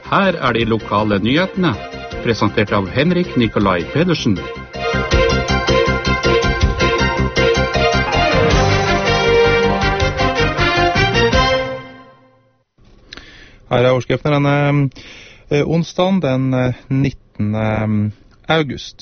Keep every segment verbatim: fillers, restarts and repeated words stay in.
Her er de lokale nyhetene, presentert av Henrik Nikolai Pedersen. Her er overskriften denne eh, onsdagen den nittende august.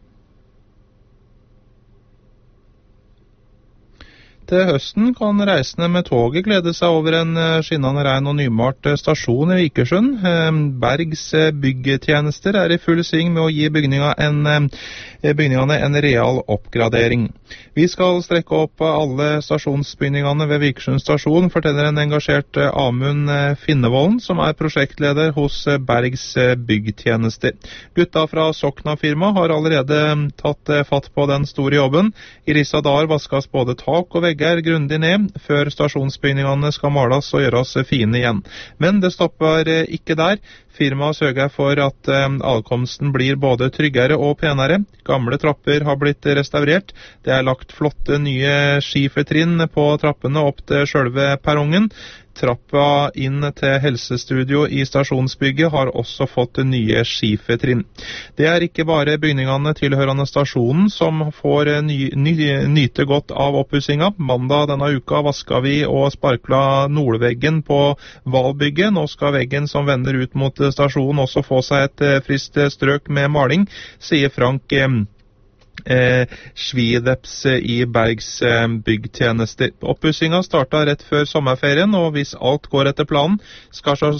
Til høsten kan reisende med toget glede seg over en skinnende ren og nymalt stasjon i Vikersund. Bergs byggtjenester er i full sving med å gi en, bygningene en real oppgradering. Vi skal strekke opp alle stasjonsbygningene ved Vikersund stasjon, forteller en engasjert Amund Finnevolden, som er prosjektleder hos Bergs byggtjenester. Gutta fra Sokna-firma har allerede tatt fatt på den store jobben. I Rissa Dar vaskes både tak og vegger er grundig ned, før stasjonsbygningene skal males og gjøres fine igjen. Men det stopper ikke der. Firmaet sørger for at ankomsten blir både tryggere og penere. Gamle trapper har blitt restaurert. Det er lagt flotte nye skifertrinn på trappene opp til selve perrongen. Trappa inn til helsestudio i stasjonsbygget har også fått nye skifertrinn. Det er ikke bare bygningene tilhørende stasjonen som får ny, ny, nyte godt av oppussinga. Mandag denne uka vasket vi og sparkla nordveggen på Valbygget. Nå skal veggen som vender ut mot stasjonen også få seg et frist strøk med maling, sier Frank eh, Eh, Svideps i Bergs eh, byggtjenester. Oppussinga startet rett før sommerferien, og hvis alt går etter planen, skal